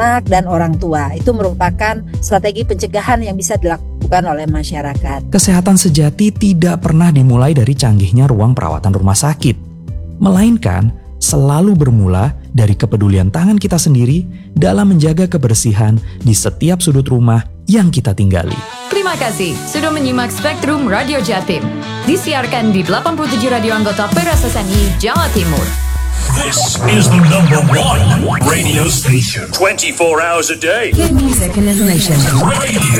anak dan orang tua. Itu merupakan strategi pencegahan yang bisa dilakukan oleh masyarakat. Kesehatan sejati tidak pernah dimulai dari canggihnya ruang perawatan rumah sakit, melainkan selalu bermula dari kepedulian tangan kita sendiri dalam menjaga kebersihan di setiap sudut rumah yang kita tinggali. Terima kasih sudah menyimak Spektrum Radio Jatim. Disiarkan di 87 radio anggota PRSSNI Jawa Timur. This is the #1 radio station. 24 hours a day. Good music and information. Radio